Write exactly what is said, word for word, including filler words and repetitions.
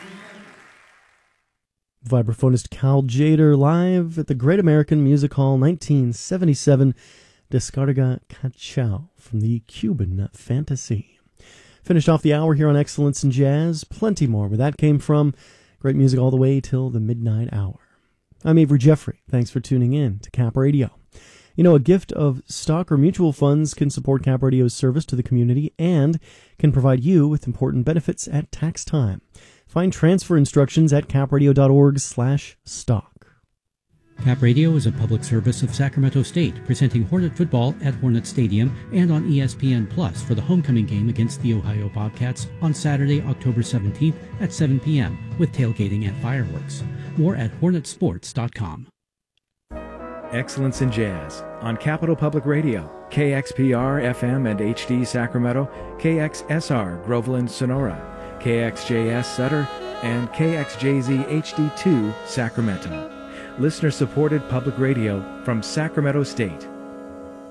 Vibraphonist Cal Tjader live at the Great American Music Hall, nineteen seventy-seven, Descarga Cachao from the Cuban Fantasy. Finished off the hour here on Excellence in Jazz. Plenty more where that came from. Great music all the way till the midnight hour. I'm Avery Jeffrey. Thanks for tuning in to Cap Radio. You know, a gift of stock or mutual funds can support Cap Radio's service to the community and can provide you with important benefits at tax time. Find transfer instructions at capradio.org slash stock. Cap Radio is a public service of Sacramento State, presenting Hornet football at Hornet Stadium and on E S P N Plus for the homecoming game against the Ohio Bobcats on Saturday, October seventeenth at seven p.m. with tailgating and fireworks. More at hornet sports dot com. Excellence in Jazz on Capital Public Radio, K X P R F M and H D Sacramento, K X S R Groveland Sonora, K X J S Sutter, and K X J Z H D two Sacramento. Listener-supported public radio from Sacramento State.